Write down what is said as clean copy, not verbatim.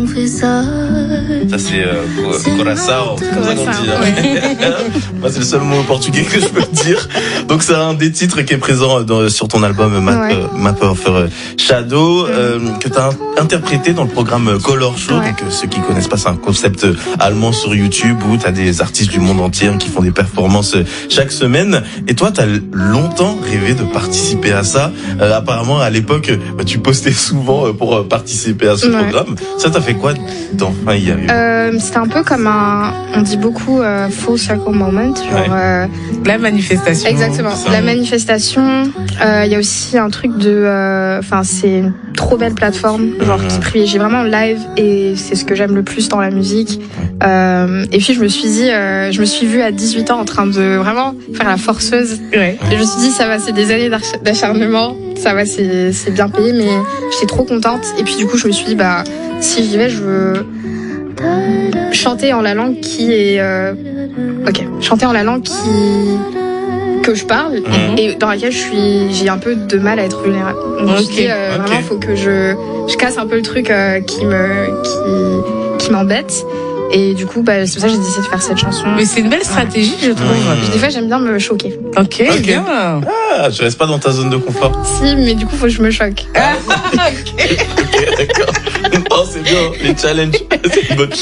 Ça c'est Coração, c'est comme ça qu'on dit. Moi c'est le seul mot portugais que je peux dire. Donc c'est un des titres qui est présent sur ton album Map of Shadow, que tu as interprété dans le programme Color Show. Donc ceux qui connaissent pas, c'est un concept allemand sur YouTube où tu as des artistes du monde entier qui font des performances chaque semaine. Et toi tu as longtemps rêvé de participer à ça. Apparemment à l'époque tu postais souvent pour participer à ce programme. Ça t'a fait quoi d'enfin y arriver? C'était un peu comme on dit beaucoup full circle moment, genre la manifestation. Exactement, la manifestation. Il y a aussi un truc c'est une trop belle plateforme, genre qui privilégie vraiment le live, et c'est ce que j'aime le plus dans la musique. Et puis je me suis dit, je me suis vue à 18 ans en train de vraiment faire la forceuse. Et je me suis dit, ça va, c'est des années d'acharnement, ça va, c'est bien payé, mais j'étais trop contente. Et puis du coup je me suis dit, si j'y vais, je veux chanter en la langue qui est chanter en la langue que je parle et dans laquelle j'ai un peu de mal à être vulnérable. Donc je dis vraiment faut que je casse un peu le truc qui m'embête. Et du coup, c'est pour ça que j'ai décidé de faire cette chanson. Mais c'est une belle stratégie, je trouve. Puis des fois, j'aime bien me choquer. Ok, bien. Ah, je reste pas dans ta zone de confort. Si, mais du coup, faut que je me choque. Ok, d'accord. Oh, c'est bien, les challenges. C'est une bonne